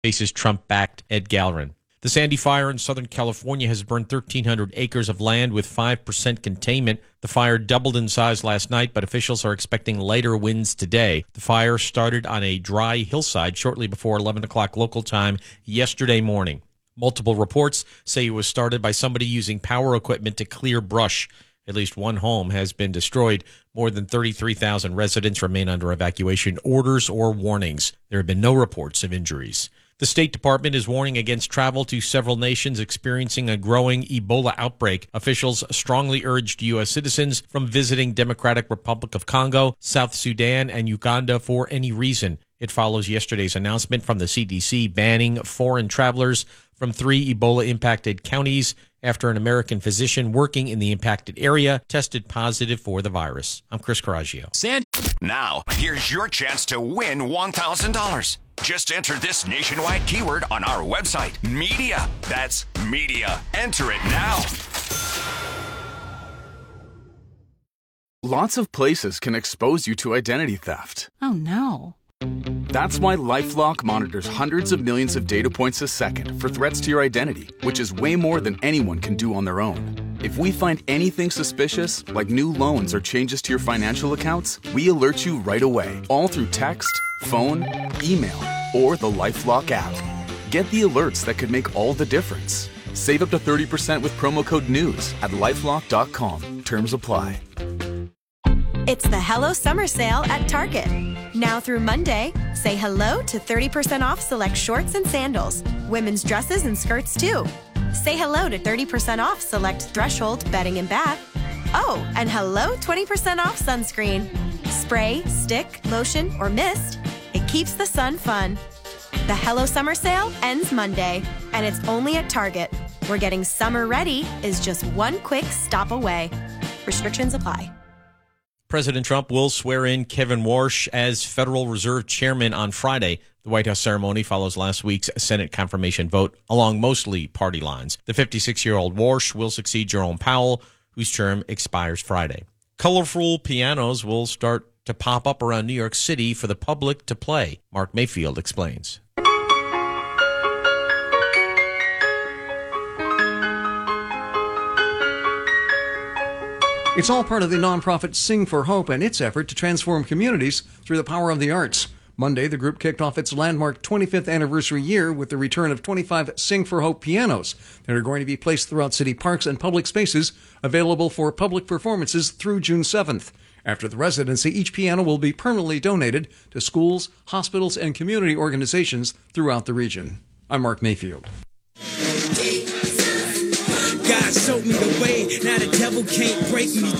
faces Trump-backed Ed Gallerin. The Sandy Fire in Southern California has burned 1,300 acres of land with 5% containment. The fire doubled in size last night, but officials are expecting lighter winds today. The fire started on a dry hillside shortly before 11 o'clock local time yesterday morning. Multiple reports say it was started by somebody using power equipment to clear brush. At least one home has been destroyed. More than 33,000 residents remain under evacuation orders or warnings. There have been no reports of injuries. The State Department is warning against travel to several nations experiencing a growing Ebola outbreak. Officials strongly urged U.S. citizens from visiting Democratic Republic of Congo, South Sudan, and Uganda for any reason. It follows yesterday's announcement from the CDC banning foreign travelers from 3 Ebola-impacted counties after an American physician working in the impacted area tested positive for the virus. I'm Chris Coraggio. Now, here's your chance to win $1,000. Just enter this nationwide keyword on our website, media. That's media. Enter it now. Lots of places can expose you to identity theft. Oh, no. That's why LifeLock monitors hundreds of millions of data points a second for threats to your identity, which is way more than anyone can do on their own. If we find anything suspicious, like new loans or changes to your financial accounts, we alert you right away, all through text, phone, email, or the LifeLock app. Get the alerts that could make all the difference. Save up to 30% with promo code NEWS at LifeLock.com. Terms apply. It's the Hello Summer Sale at Target. Now through Monday, say hello to 30% off select shorts and sandals, women's dresses and skirts too. Say hello to 30% off select Threshold bedding and bath. Oh, and hello 20% off sunscreen. Spray, stick, lotion, or mist. It keeps the sun fun. The Hello Summer Sale ends Monday, and it's only at Target, where getting summer ready is just one quick stop away. Restrictions apply. President Trump will swear in Kevin Warsh as Federal Reserve Chairman on Friday. The White House ceremony follows last week's Senate confirmation vote along mostly party lines. The 56-year-old Warsh will succeed Jerome Powell, whose term expires Friday. Colorful pianos will start to pop up around New York City for the public to play. Mark Mayfield explains. It's all part of the nonprofit Sing for Hope and its effort to transform communities through the power of the arts. Monday, the group kicked off its landmark 25th anniversary year with the return of 25 Sing for Hope pianos that are going to be placed throughout city parks and public spaces, available for public performances through June 7th. After the residency, each piano will be permanently donated to schools, hospitals, and community organizations throughout the region. I'm Mark Mayfield. God showed me the way, now the devil can't break me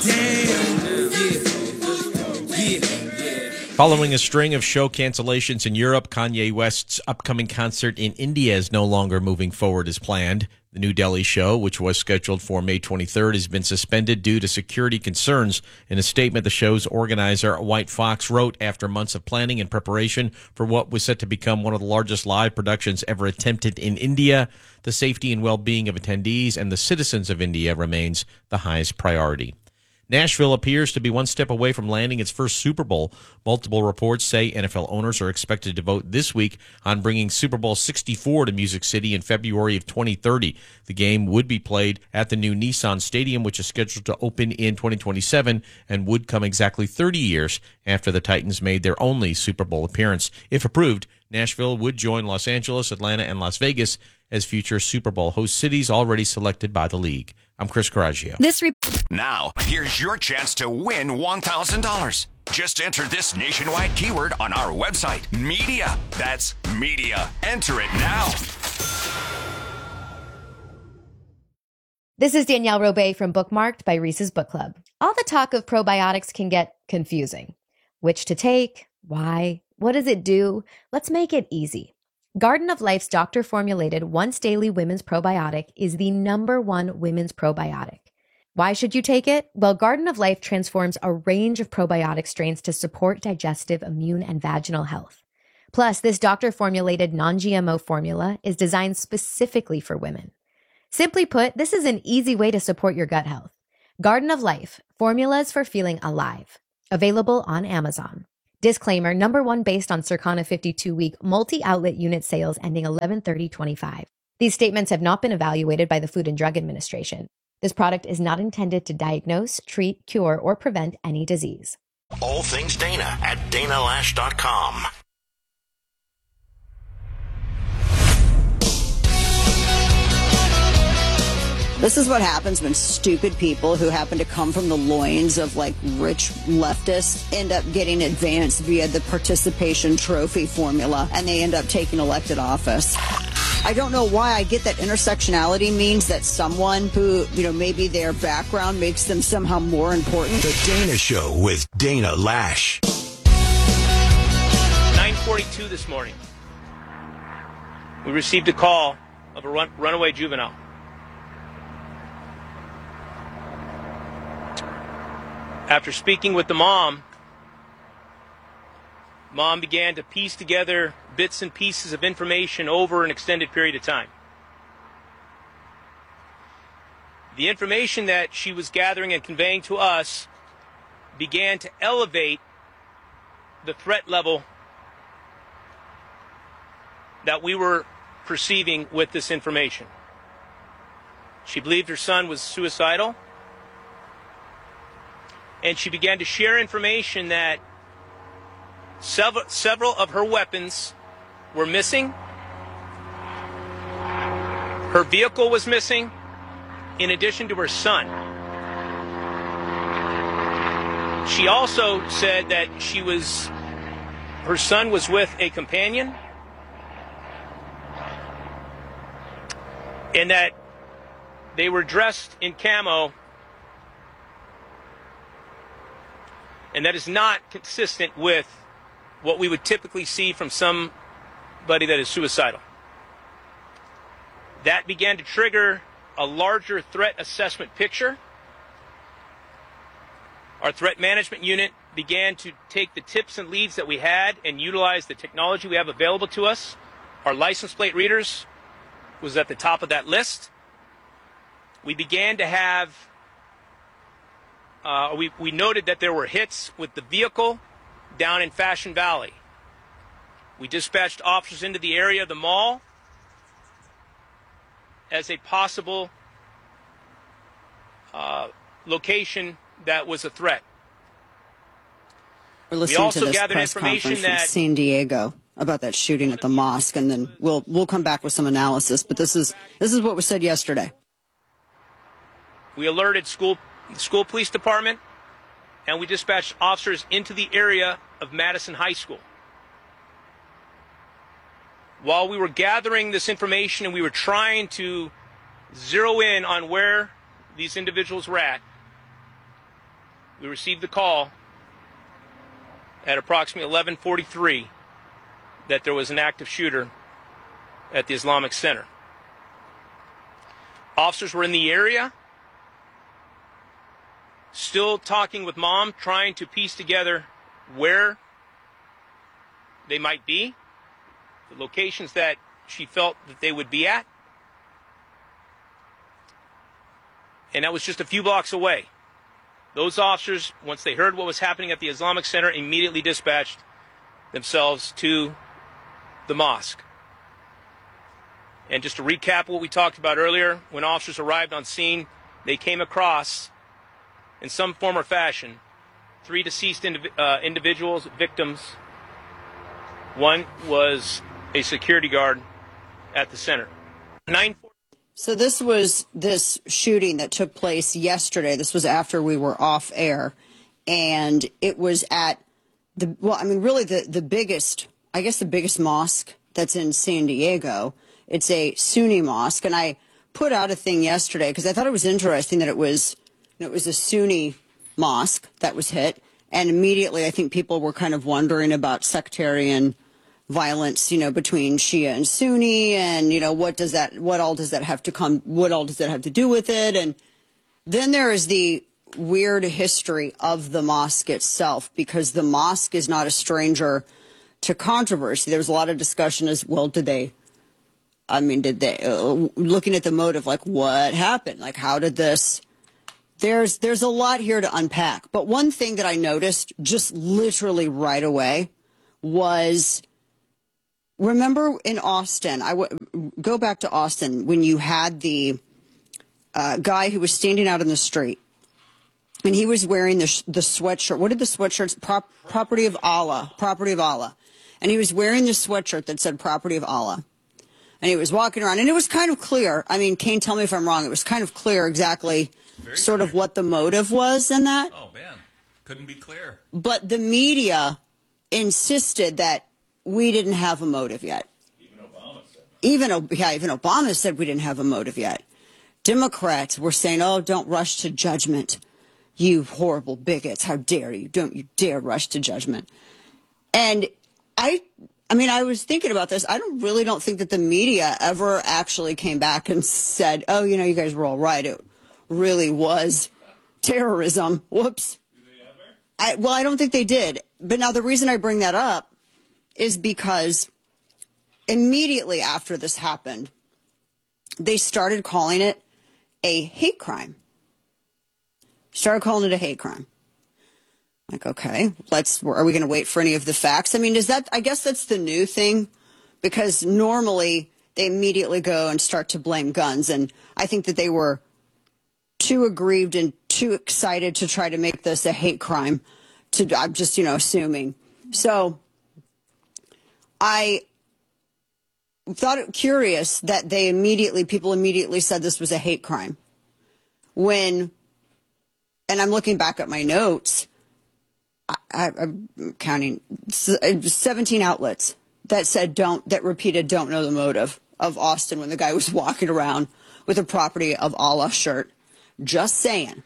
down. Following a string of show cancellations in Europe, Kanye West's upcoming concert in India is no longer moving forward as planned. The New Delhi show, which was scheduled for May 23rd, has been suspended due to security concerns. In a statement, the show's organizer, White Fox, wrote after months of planning and preparation for what was set to become one of the largest live productions ever attempted in India, the safety and well-being of attendees and the citizens of India remains the highest priority. Nashville appears to be one step away from landing its first Super Bowl. Multiple reports say NFL owners are expected to vote this week on bringing Super Bowl 64 to Music City in February of 2030. The game would be played at the new Nissan Stadium, which is scheduled to open in 2027 and would come exactly 30 years after the Titans made their only Super Bowl appearance. If approved, Nashville would join Los Angeles, Atlanta, and Las Vegas as future Super Bowl host cities already selected by the league. I'm Chris Coraggio. Now, here's your chance to win $1,000. Just enter this nationwide keyword on our website, media. That's media. Enter it now. This is Danielle Robay from Bookmarked by Reese's Book Club. All the talk of probiotics can get confusing. Which to take? Why? What does it do? Let's make it easy. Garden of Life's doctor-formulated once-daily women's probiotic is the #1 women's probiotic. Why should you take it? Well, Garden of Life transforms a range of probiotic strains to support digestive, immune, and vaginal health. Plus, this doctor-formulated non-GMO formula is designed specifically for women. Simply put, this is an easy way to support your gut health. Garden of Life, formulas for feeling alive. Available on Amazon. Disclaimer, number one based on Circana 52-week multi-outlet unit sales ending 11/30/25. These statements have not been evaluated by the Food and Drug Administration. This product is not intended to diagnose, treat, cure, or prevent any disease. All things Dana at DanaLash.com. This is what happens when stupid people who happen to come from the loins of like rich leftists end up getting advanced via the participation trophy formula, and they end up taking elected office. I don't know why. I get that intersectionality means that someone who, maybe their background makes them somehow more important. The Dana Show with Dana Lash. 9:42 this morning. We received a call of a runaway juvenile. After speaking with the mom began to piece together bits and pieces of information over an extended period of time. The information that she was gathering and conveying to us began to elevate the threat level that we were perceiving with this information. She believed her son was suicidal, and she began to share information that several of her weapons were missing. Her vehicle was missing, in addition to her son. She also said that her son was with a companion, and that they were dressed in camo, and that is not consistent with what we would typically see from somebody that is suicidal. That began to trigger a larger threat assessment picture. Our threat management unit began to take the tips and leads that we had and utilize the technology we have available to us. Our license plate readers was at the top of that list. We began to have we noted that there were hits with the vehicle down in Fashion Valley. We dispatched officers into the area of the mall as a possible location that was a threat. We're listening to this press conference from San Diego about that shooting at the mosque, and then we'll come back with some analysis. But this is what was said yesterday. We alerted the school police department, and we dispatched officers into the area of Madison High School. While we were gathering this information and we were trying to zero in on where these individuals were at, we received the call at approximately 11:43 that there was an active shooter at the Islamic Center. Officers were in the area, still talking with mom, trying to piece together where they might be, the locations that she felt that they would be at. And that was just a few blocks away. Those officers, once they heard what was happening at the Islamic Center, immediately dispatched themselves to the mosque. And just to recap what we talked about earlier, when officers arrived on scene, they came across, in some form or fashion, 3 deceased individuals, victims. One was a security guard at the center. So this was this shooting that took place yesterday. This was after we were off air. And it was at the biggest, I guess the biggest mosque that's in San Diego. It's a Sunni mosque. And I put out a thing yesterday because I thought it was interesting that it was a Sunni mosque that was hit. And immediately I think people were kind of wondering about sectarian violence, between Shia and Sunni, and, what all does that have to do with it? And then there is the weird history of the mosque itself, because the mosque is not a stranger to controversy. There was a lot of discussion as well. Did they, looking at the motive, like what happened? Like how did this There's a lot here to unpack. But one thing that I noticed just literally right away was, remember in Austin, go back to Austin when you had the guy who was standing out in the street and he was wearing the sweatshirt. What did the sweatshirts? Property of Allah. Property of Allah. And he was wearing the sweatshirt that said Property of Allah. And he was walking around and it was kind of clear. I mean, Kane, tell me if I'm wrong. It was kind of clear exactly sort of what the motive was in that. Oh, man. Couldn't be clearer. But the media insisted that we didn't have a motive yet. Even Obama said we didn't have a motive yet. Democrats were saying, oh, don't rush to judgment. You horrible bigots. How dare you? Don't you dare rush to judgment. And I was thinking about this. I really don't think that the media ever actually came back and said, oh, you guys were all right. It really was terrorism. Whoops. I don't think they did. But now the reason I bring that up is because immediately after this happened, they started calling it a hate crime. Started calling it a hate crime. Like, okay, are we going to wait for any of the facts? I mean, I guess that's the new thing, because normally they immediately go and start to blame guns. And I think that they were too aggrieved and too excited to try to make this a hate crime. I'm just, assuming. So I thought it curious that people immediately said this was a hate crime. And I'm looking back at my notes, I'm counting 17 outlets that said that repeated don't know the motive of Austin when the guy was walking around with a Property of Allah shirt. Just saying.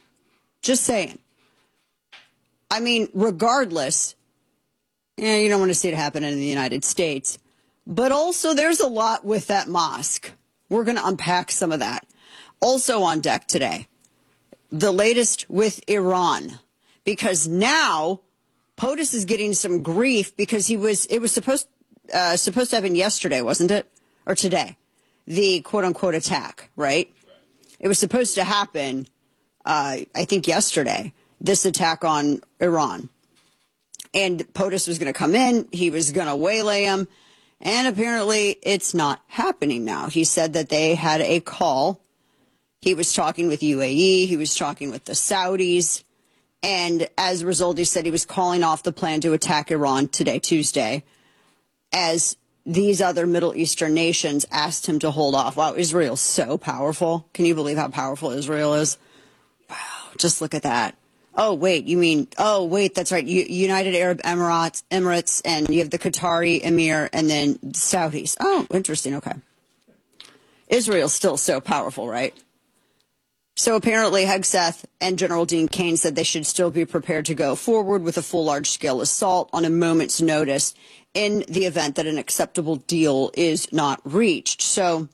I mean, regardless, you don't want to see it happen in the United States. But also, there's a lot with that mosque. We're going to unpack some of that. Also on deck today, the latest with Iran. Because now, POTUS is getting some grief because it was supposed to happen yesterday, wasn't it? Or today. The quote-unquote attack, right? It was supposed to happen, I think, yesterday. This attack on Iran. And POTUS was going to come in. He was going to waylay him. And apparently it's not happening now. He said that they had a call. He was talking with UAE. He was talking with the Saudis. And as a result, he said he was calling off the plan to attack Iran today, Tuesday, as these other Middle Eastern nations asked him to hold off. Wow, Israel's so powerful. Can you believe how powerful Israel is? Wow, just look at that. That's right. United Arab Emirates, and you have the Qatari Emir, and then Saudis. Oh, interesting. Okay. Israel's still so powerful, right? So apparently Hegseth and General Dean Cain said they should still be prepared to go forward with a full large-scale assault on a moment's notice in the event that an acceptable deal is not reached. So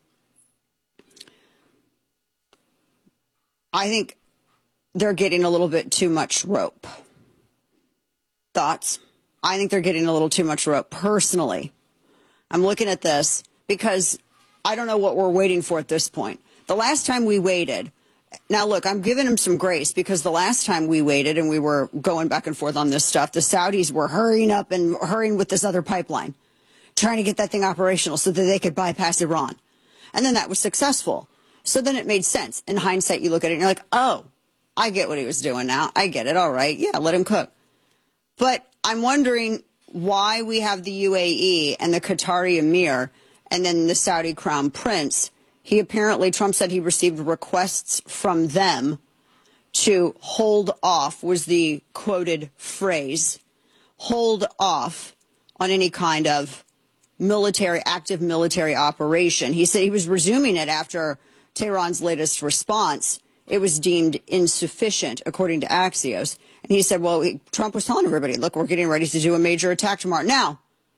I think they're getting a little bit too much rope. Thoughts? I think they're getting a little too much rope. Personally, I'm looking at this because I don't know what we're waiting for at this point. The last time we waited, now look, I'm giving them some grace because the last time we waited and we were going back and forth on this stuff, the Saudis were hurrying with this other pipeline, trying to get that thing operational so that they could bypass Iran. And then that was successful. So then it made sense. In hindsight, you look at it and you're like, oh, I get what he was doing now. I get it. All right. Yeah, let him cook. But I'm wondering why we have the UAE and the Qatari Emir and then the Saudi Crown Prince. Trump said he received requests from them to hold off, was the quoted phrase, hold off on any kind of active military operation. He said he was resuming it after Tehran's latest response. It was deemed insufficient, according to Axios. And he said, Trump was telling everybody, look, we're getting ready to do a major attack tomorrow. Now,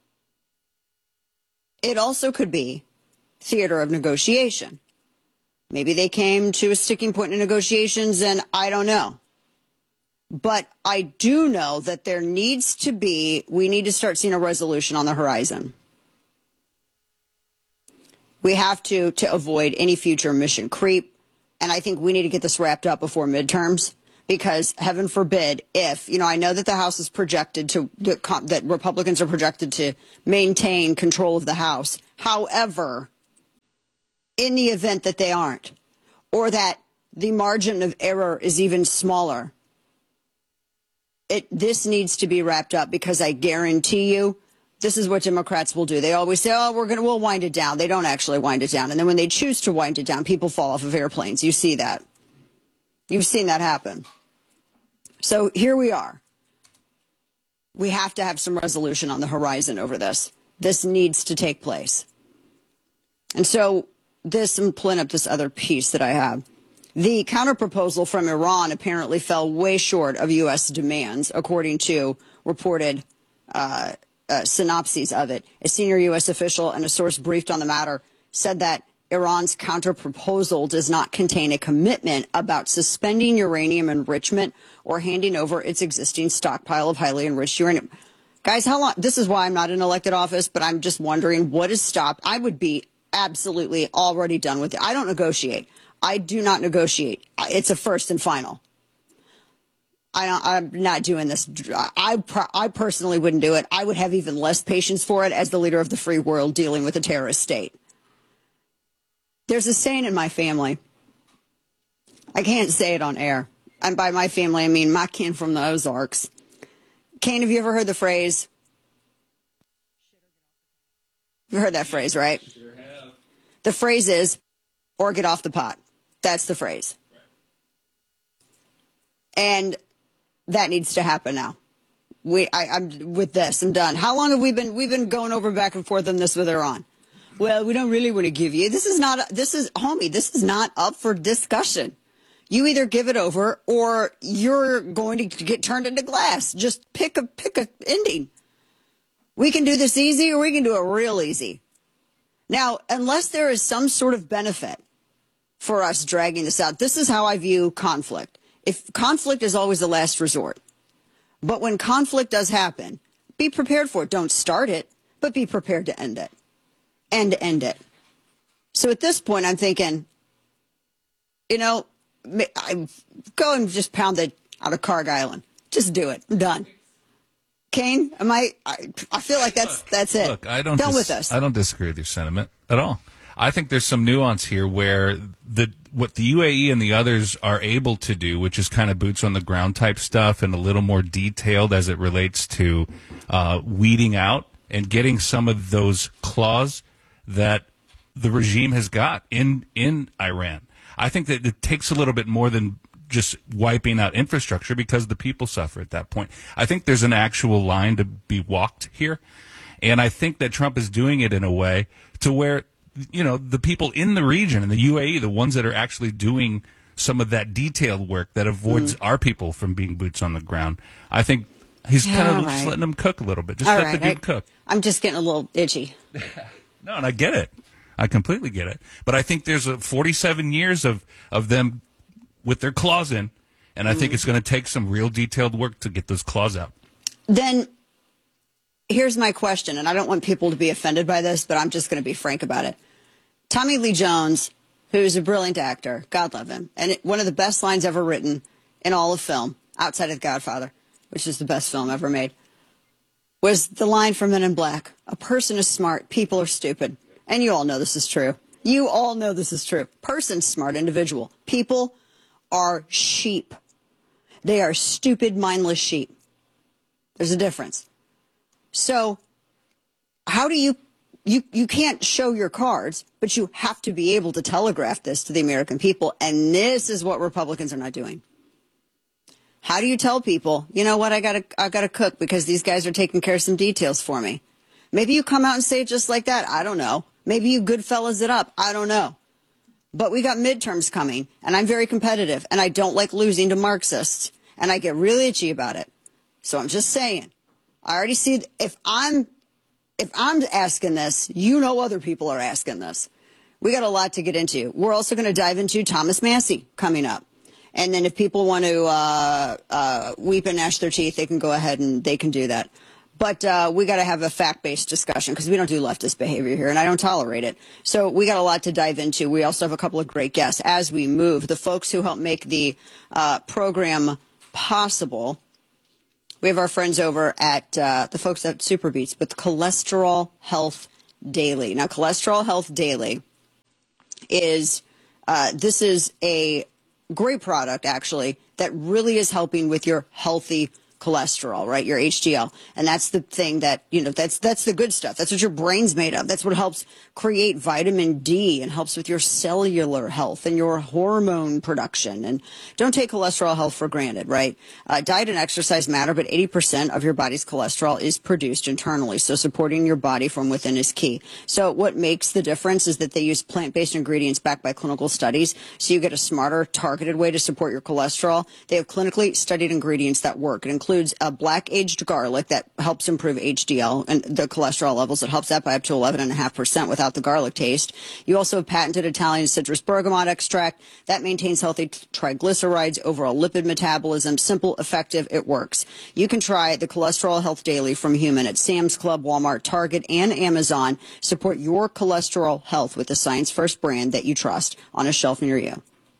it also could be theater of negotiation. Maybe they came to a sticking point in negotiations, and I don't know. But I do know that we need to start seeing a resolution on the horizon. We have to avoid any future mission creep And I think we need to get this wrapped up before midterms, because heaven forbid if, I know that the House is projected to, that Republicans are projected to maintain control of the House. However, in the event that they aren't, or that the margin of error is even smaller, this needs to be wrapped up, because I guarantee you, this is what Democrats will do. They always say, we'll wind it down. They don't actually wind it down. And then when they choose to wind it down, people fall off of airplanes. You see that. You've seen that happen. So here we are. We have to have some resolution on the horizon over this. This needs to take place. And so I'm pulling up this other piece that I have. The counterproposal from Iran apparently fell way short of U.S. demands, according to reported synopses of it. A senior U.S. official and a source briefed on the matter said that Iran's counterproposal does not contain a commitment about suspending uranium enrichment or handing over its existing stockpile of highly enriched uranium. Guys, how long? This is why I'm not in elected office, but I'm just wondering what is stopped. I would be absolutely already done with it. I don't negotiate. I do not negotiate. It's a first and final. I'm not doing this. I personally wouldn't do it. I would have even less patience for it as the leader of the free world dealing with a terrorist state. There's a saying in my family. I can't say it on air. And by my family, I mean my kin from the Ozarks. Kane, have you ever heard the phrase? You've heard that phrase, right? Sure have. The phrase is, or get off the pot. That's the phrase. And that needs to happen now. I'm with this. I'm done. How long have we've been going over back and forth on this with Iran? Well, we don't really want to give you. This is not up for discussion. You either give it over or you're going to get turned into glass. Just pick a ending. We can do this easy or we can do it real easy. Now, unless there is some sort of benefit for us dragging this out, this is how I view conflict. If conflict is always the last resort. But when conflict does happen, be prepared for it. Don't start it, but be prepared to end it. And end it. So at this point, I'm thinking, I go and just pound it out of Carg Island. Just do it. I'm done. Kane, I feel like that's it. Look, done with us. I don't disagree with your sentiment at all. I think there's some nuance here where what the UAE and the others are able to do, which is kind of boots on the ground type stuff and a little more detailed as it relates to weeding out and getting some of those claws that the regime has got in Iran. I think that it takes a little bit more than just wiping out infrastructure because the people suffer at that point. I think there's an actual line to be walked here. And I think that Trump is doing it in a way to where, the people in the region, in the UAE, the ones that are actually doing some of that detailed work that avoids our people from being boots on the ground. I think he's kind of just letting them cook a little bit. Just let the dude cook. I'm just getting a little itchy. No, and I get it. I completely get it. But I think there's 47 years of them with their claws in, and I think it's going to take some real detailed work to get those claws out. Then here's my question, and I don't want people to be offended by this, but I'm just going to be frank about it. Tommy Lee Jones, who's a brilliant actor, God love him, and one of the best lines ever written in all of film, outside of Godfather, which is the best film ever made, was the line from Men in Black. A person is smart, people are stupid. And you all know this is true. You all know this is true. Person, smart individual. People are sheep. They are stupid, mindless sheep. There's a difference. So how do you can't show your cards, but you have to be able to telegraph this to the American people. And this is what Republicans are not doing. How do you tell people, you know what, I gotta cook because these guys are taking care of some details for me? Maybe you come out and say it just like that. I don't know. Maybe you good fellas it up. I don't know. But we got midterms coming, and I'm very competitive, and I don't like losing to Marxists, and I get really itchy about it. So I'm just saying, I already see if I'm asking this, other people are asking this. We got a lot to get into. We're also going to dive into Thomas Massie coming up. And then if people want to weep and gnash their teeth, they can go ahead and they can do that. But we got to have a fact-based discussion because we don't do leftist behavior here, and I don't tolerate it. So we got a lot to dive into. We also have a couple of great guests as we move. The folks who help make the program possible. We have our friends over at the folks at Superbeats with Cholesterol Health Daily. Now, Cholesterol Health Daily is this is a great product, actually, that really is helping with your healthy cholesterol, right? Your HDL. And that's the thing that, that's the good stuff. That's what your brain's made of. That's what helps create vitamin D and helps with your cellular health and your hormone production. And don't take cholesterol health for granted, right? Diet and exercise matter, but 80% of your body's cholesterol is produced internally. So supporting your body from within is key. So what makes the difference is that they use plant-based ingredients backed by clinical studies. So you get a smarter, targeted way to support your cholesterol. They have clinically studied ingredients that work. It includes a black aged garlic that helps improve HDL and the cholesterol levels. It helps that by up to 11.5% without the garlic taste. You also have patented Italian citrus bergamot extract that maintains healthy triglycerides, overall lipid metabolism. Simple, effective, it works. You can try the Cholesterol Health Daily from Human at Sam's Club, Walmart, Target, and Amazon. Support your cholesterol health with the Science First brand that you trust on a shelf near you.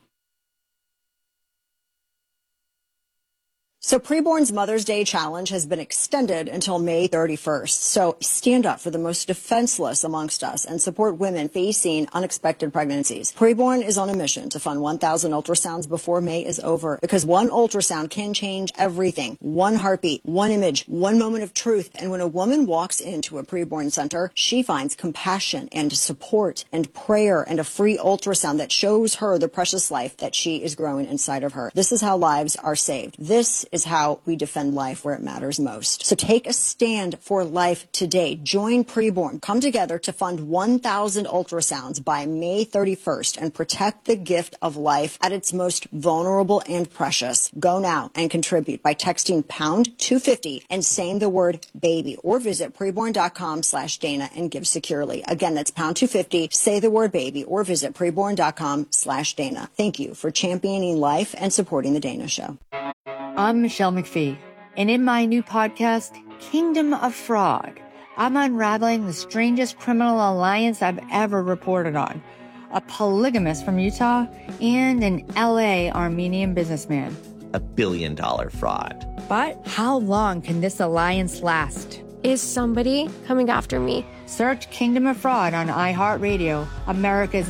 So Preborn's Mother's Day Challenge has been extended until May 31st. So stand up for the most defenseless amongst us and support women facing unexpected pregnancies. Preborn is on a mission to fund 1,000 ultrasounds before May is over because one ultrasound can change everything. One heartbeat, one image, one moment of truth. And when a woman walks into a Preborn center, she finds compassion and support and prayer and a free ultrasound that shows her the precious life that she is growing inside of her. This is how lives are saved. This is how we defend life where it matters most. So take a stand for life today. Join Preborn. Come together to fund 1,000 ultrasounds by May 31st and protect the gift of life at its most vulnerable and precious. Go now and contribute by texting pound 250 and saying the word baby, or visit preborn.com/Dana and give securely. Again, that's pound 250, say the word baby, or visit preborn.com/Dana. Thank you for championing life and supporting The Dana Show. I'm Michelle McPhee, and in my new podcast, Kingdom of Fraud, I'm unraveling the strangest criminal alliance I've ever reported on. A polygamist from Utah and an LA Armenian businessman. $1 billion fraud. But how long can this alliance last? Is somebody coming after me? Search Kingdom of Fraud on iHeartRadio, America's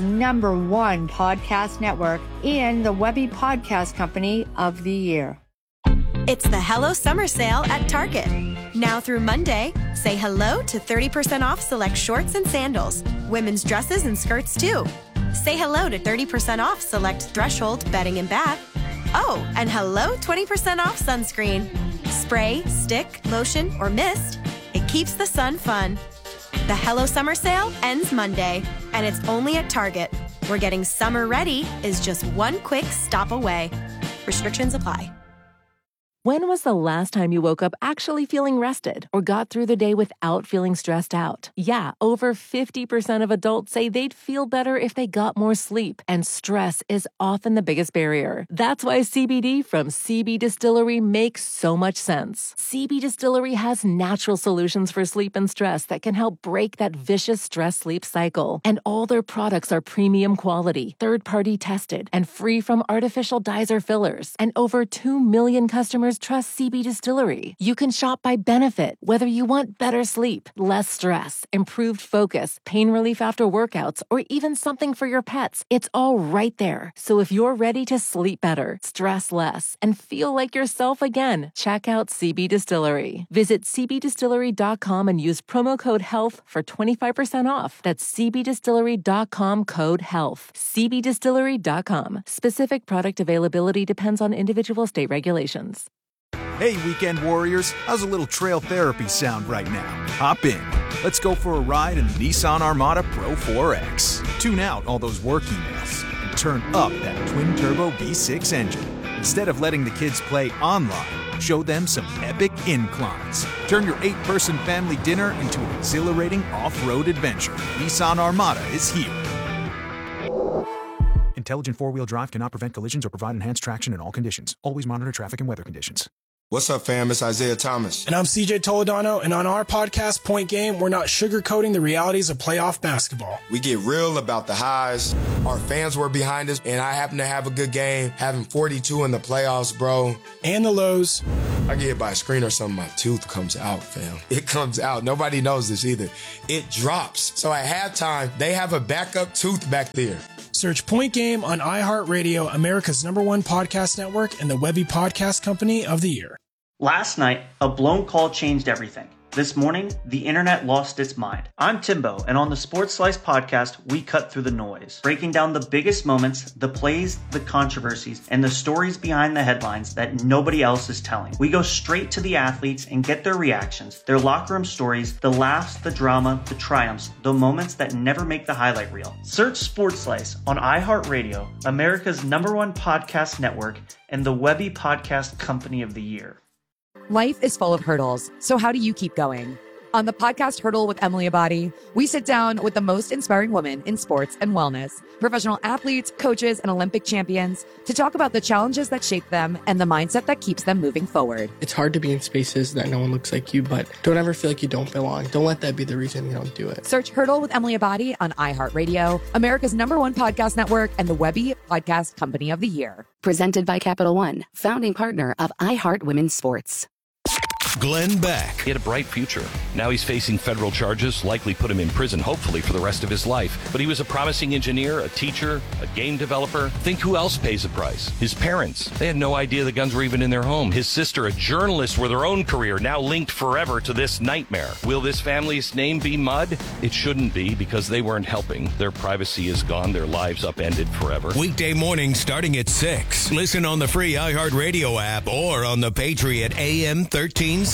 #1 podcast network, and the Webby Podcast Company of the Year. It's the Hello Summer Sale at Target. Now through Monday, say hello to 30% off select shorts and sandals, women's dresses and skirts too. Say hello to 30% off select Threshold bedding and bath. Oh, and hello 20% off sunscreen. Spray, stick, lotion, or mist. It keeps the sun fun. The Hello Summer Sale ends Monday, and it's only at Target, where getting summer ready is just one quick stop away. Restrictions apply. When was the last time you woke up actually feeling rested or got through the day without feeling stressed out? Yeah, over 50% of adults say they'd feel better if they got more sleep, and stress is often the biggest barrier. That's why CBD from CB Distillery makes so much sense. CB Distillery has natural solutions for sleep and stress that can help break that vicious stress-sleep cycle. And all their products are premium quality, third-party tested, and free from artificial dyes or fillers. And over 2 million customers trust CB Distillery. You can shop by benefit, whether you want better sleep, less stress, improved focus, pain relief after workouts, or even something for your pets. It's all right there. So if you're ready to sleep better, stress less, and feel like yourself again, check out CB Distillery. Visit cbdistillery.com and use promo code HEALTH for 25% off. That's cbdistillery.com code HEALTH. cbdistillery.com. Specific product availability depends on individual state regulations. Hey, weekend warriors, how's a little trail therapy sound right now? Hop in. Let's go for a ride in the Nissan Armada Pro 4X. Tune out all those work emails and turn up that twin-turbo V6 engine. Instead of letting the kids play online, show them some epic inclines. Turn your 8-person family dinner into an exhilarating off-road adventure. Nissan Armada is here. Intelligent four-wheel drive cannot prevent collisions or provide enhanced traction in all conditions. Always monitor traffic and weather conditions. What's up, fam? It's Isaiah Thomas. And I'm CJ Toledano, and on our podcast, Point Game, we're not sugarcoating the realities of playoff basketball. We get real about the highs. Our fans were behind us, and I happen to have a good game, having 42 in the playoffs, bro. And the lows. I get hit by a screen or something, my tooth comes out, fam. It comes out. Nobody knows this either. It drops. So at halftime, they have a backup tooth back there. Search Point Game on iHeartRadio, America's #1 podcast network, and the Webby Podcast Company of the Year. Last night, a blown call changed everything. This morning, the internet lost its mind. I'm Timbo, and on the Sports Slice podcast, we cut through the noise, breaking down the biggest moments, the plays, the controversies, and the stories behind the headlines that nobody else is telling. We go straight to the athletes and get their reactions, their locker room stories, the laughs, the drama, the triumphs, the moments that never make the highlight reel. Search Sports Slice on iHeartRadio, America's #1 podcast network, and the Webby Podcast Company of the Year. Life is full of hurdles, so how do you keep going? On the podcast Hurdle with Emily Abadi, we sit down with the most inspiring women in sports and wellness, professional athletes, coaches, and Olympic champions to talk about the challenges that shape them and the mindset that keeps them moving forward. It's hard to be in spaces that no one looks like you, but don't ever feel like you don't belong. Don't let that be the reason you don't do it. Search Hurdle with Emily Abadi on iHeartRadio, America's #1 podcast network, and the Webby Podcast Company of the Year. Presented by Capital One, founding partner of iHeart Women's Sports. Glenn Beck. He had a bright future. Now he's facing federal charges, likely put him in prison, hopefully, for the rest of his life. But he was a promising engineer, a teacher, a game developer. Think who else pays the price? His parents. They had no idea the guns were even in their home. His sister, a journalist with her own career, now linked forever to this nightmare. Will this family's name be mud? It shouldn't be, because they weren't helping. Their privacy is gone. Their lives upended forever. Weekday mornings starting at 6. Listen on the free iHeartRadio app or on the Patriot AM 1360.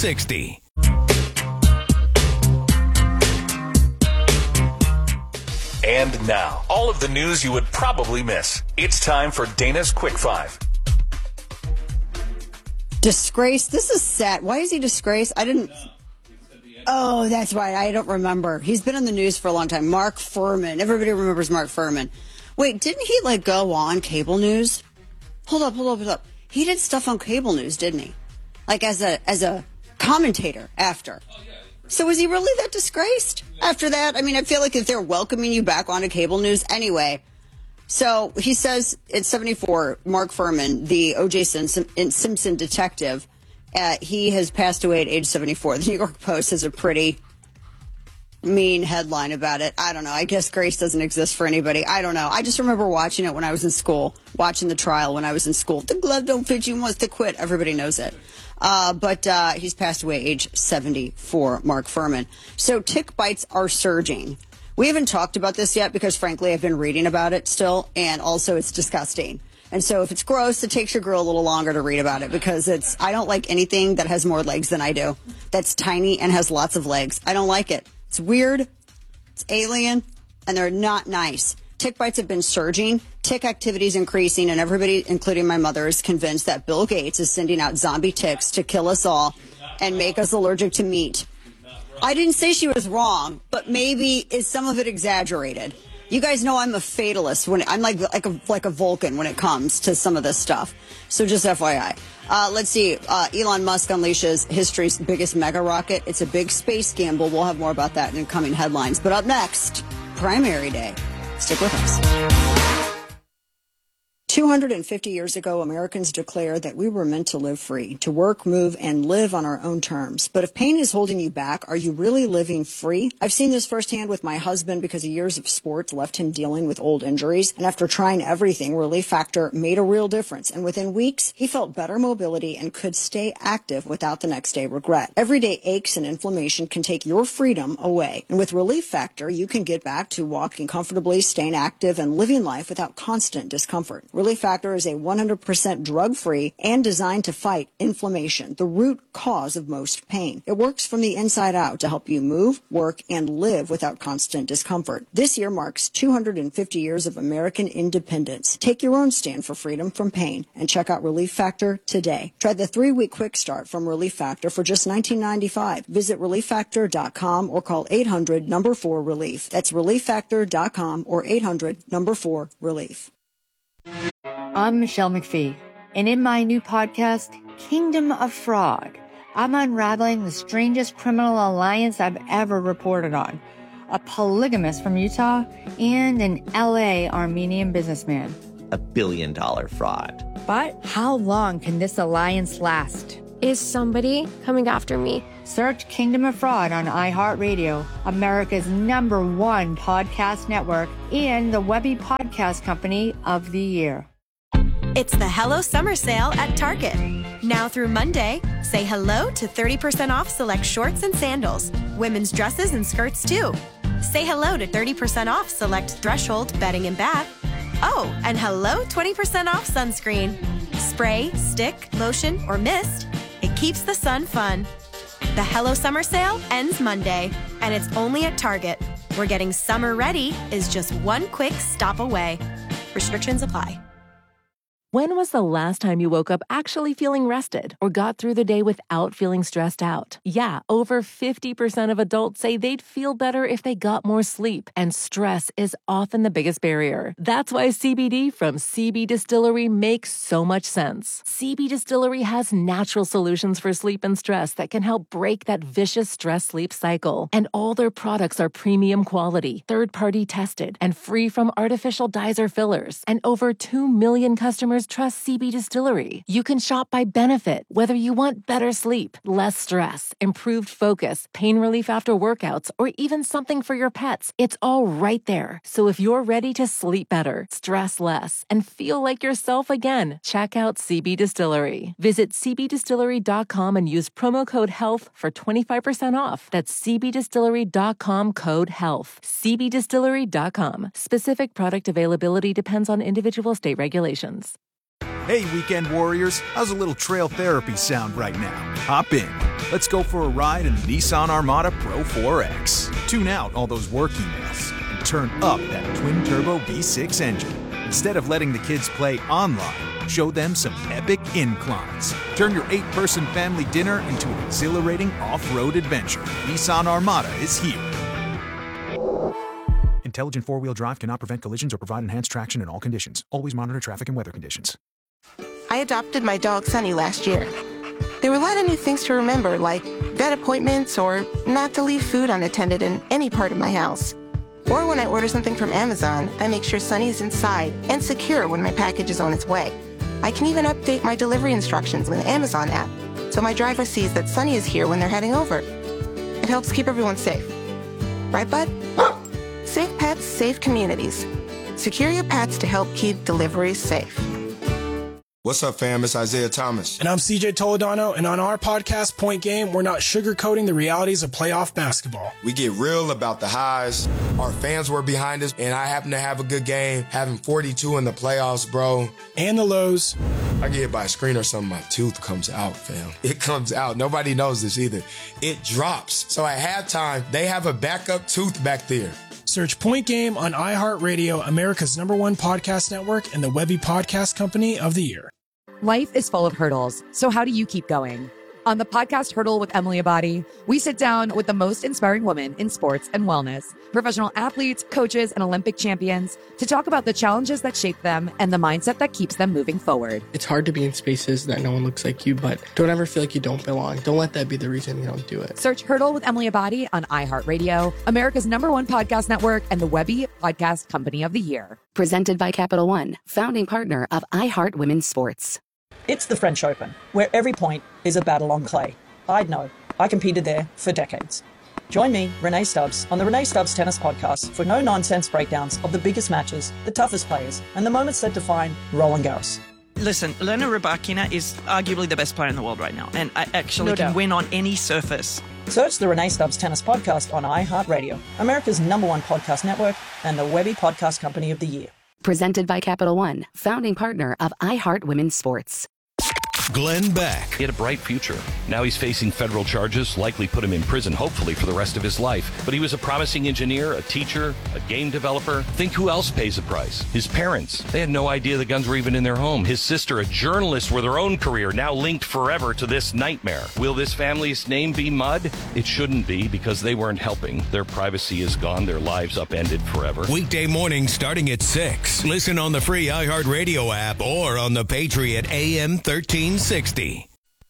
And now, all of the news you would probably miss. It's time for Dana's Quick Five. Disgrace. This is sad. Why is he disgraced? I didn't. Oh, that's why. I don't remember. He's been in the news for a long time. Mark Furman. Everybody remembers Mark Furman. Wait, didn't he go on cable news? Hold up. He did stuff on cable news, didn't he? Like as a commentator after. So was he really that disgraced after that? I mean, I feel like if they're welcoming you back onto cable news anyway. So he says at 74, Mark Furman, the O.J. Simpson detective, he has passed away at age 74. The New York Post has a pretty mean headline about it. I don't know. I guess grace doesn't exist for anybody. I don't know. I just remember watching it when I was in school, watching the trial when I was in school. The glove don't fit you, wants to quit. Everybody knows it. But he's passed away age 74, Mark Furman. So tick bites are surging. We haven't talked about this yet because, frankly, I've been reading about it still, and also it's disgusting. And so if it's gross, it takes your girl a little longer to read about it because I don't like anything that has more legs than I do. That's tiny and has lots of legs. I don't like it. It's weird, it's alien, and they're not nice. Tick bites have been surging, tick activity is increasing, and everybody, including my mother, is convinced that Bill Gates is sending out zombie ticks to kill us all and make us allergic to meat. I didn't say she was wrong, but maybe is some of it exaggerated. You guys know I'm a fatalist. I'm like a Vulcan when it comes to some of this stuff. So just FYI. Let's see. Elon Musk unleashes history's biggest mega rocket. It's a big space gamble. We'll have more about that in coming headlines. But up next, primary day. Stick with us. 250 years ago, Americans declared that we were meant to live free, to work, move, and live on our own terms. But if pain is holding you back, are you really living free? I've seen this firsthand with my husband because years of sports left him dealing with old injuries. And after trying everything, Relief Factor made a real difference. And within weeks, he felt better mobility and could stay active without the next day regret. Everyday aches and inflammation can take your freedom away. And with Relief Factor, you can get back to walking comfortably, staying active, and living life without constant discomfort. Relief Factor is a 100% drug-free and designed to fight inflammation, the root cause of most pain. It works from the inside out to help you move, work, and live without constant discomfort. This year marks 250 years of American independence. Take your own stand for freedom from pain and check out Relief Factor today. Try the 3-week quick start from Relief Factor for just $19.95. Visit ReliefFactor.com or call 800-4-RELIEF. That's ReliefFactor.com or 800-4-RELIEF. I'm Michelle McPhee, and in my new podcast, Kingdom of Frog. I'm unraveling the strangest criminal alliance I've ever reported on. A polygamist from Utah and an LA Armenian businessman. $1 billion fraud. But how long can this alliance last? Is somebody coming after me? Search Kingdom of Fraud on iHeartRadio, America's #1 podcast network, and the Webby Podcast Company of the Year. It's the Hello Summer Sale at Target. Now through Monday, say hello to 30% off select shorts and sandals, women's dresses and skirts too. Say hello to 30% off select Threshold bedding and bath. Oh, and hello 20% off sunscreen. Spray, stick, lotion, or mist. It keeps the sun fun. The Hello Summer Sale ends Monday, and it's only at Target, where getting summer ready is just one quick stop away. Restrictions apply. When was the last time you woke up actually feeling rested or got through the day without feeling stressed out? Yeah, over 50% of adults say they'd feel better if they got more sleep, and stress is often the biggest barrier. That's why CBD from CB Distillery makes so much sense. CB Distillery has natural solutions for sleep and stress that can help break that vicious stress-sleep cycle. And all their products are premium quality, third-party tested, and free from artificial dyes or fillers. And over 2 million customers trust CB Distillery. You can shop by benefit, whether you want better sleep, less stress, improved focus, pain relief after workouts, or even something for your pets. It's all right there. So if you're ready to sleep better, stress less, and feel like yourself again, check out CB Distillery. Visit cbdistillery.com and use promo code HEALTH for 25% off. That's cbdistillery.com code HEALTH. cbdistillery.com. Specific product availability depends on individual state regulations. Hey, weekend warriors, how's a little trail therapy sound right now? Hop in. Let's go for a ride in the Nissan Armada Pro 4X. Tune out all those work emails and turn up that twin-turbo V6 engine. Instead of letting the kids play online, show them some epic inclines. Turn your 8-person family dinner into an exhilarating off-road adventure. Nissan Armada is here. Intelligent four-wheel drive cannot prevent collisions or provide enhanced traction in all conditions. Always monitor traffic and weather conditions. I adopted my dog Sunny last year. There were a lot of new things to remember, like vet appointments or not to leave food unattended in any part of my house. Or when I order something from Amazon, I make sure Sunny is inside and secure when my package is on its way. I can even update my delivery instructions with the Amazon app, so my driver sees that Sunny is here when they're heading over. It helps keep everyone safe. Right, bud? Safe pets, safe communities. Secure your pets to help keep deliveries safe. What's up, fam? It's Isaiah Thomas. And I'm CJ Toledano, and on our podcast, Point Game, we're not sugarcoating the realities of playoff basketball. We get real about the highs. Our fans were behind us, and I happened to have a good game, having 42 in the playoffs, bro. And the lows. I get hit by a screen or something, my tooth comes out, fam. It comes out. Nobody knows this either. It drops. So at halftime, they have a backup tooth back there. Search Point Game on iHeartRadio, America's #1 podcast network, and the Webby Podcast Company of the Year. Life is full of hurdles, so how do you keep going? On the podcast Hurdle with Emily Abadi, we sit down with the most inspiring women in sports and wellness, professional athletes, coaches, and Olympic champions to talk about the challenges that shape them and the mindset that keeps them moving forward. It's hard to be in spaces that no one looks like you, but don't ever feel like you don't belong. Don't let that be the reason you don't do it. Search Hurdle with Emily Abadi on iHeartRadio, America's #1 podcast network, and the Webby Podcast Company of the Year. Presented by Capital One, founding partner of iHeart Women's Sports. It's the French Open, where every point is a battle on clay. I'd know. I competed there for decades. Join me, Renee Stubbs, on the Renee Stubbs Tennis Podcast for no-nonsense breakdowns of the biggest matches, the toughest players, and the moments that define Roland Garros. Listen, Elena Rybakina is arguably the best player in the world right now, and I actually can win on any surface. Search the Renee Stubbs Tennis Podcast on iHeartRadio, America's #1 podcast network, and the Webby Podcast Company of the Year. Presented by Capital One, founding partner of iHeart Women's Sports. Glenn Beck. He had a bright future. Now he's facing federal charges, likely put him in prison, hopefully for the rest of his life. But he was a promising engineer, a teacher, a game developer. Think who else pays the price? His parents. They had no idea the guns were even in their home. His sister, a journalist with her own career, now linked forever to this nightmare. Will this family's name be mud? It shouldn't be, because they weren't helping. Their privacy is gone, their lives upended forever. Weekday mornings starting at 6. Listen on the free iHeartRadio app or on the Patriot AM 1360.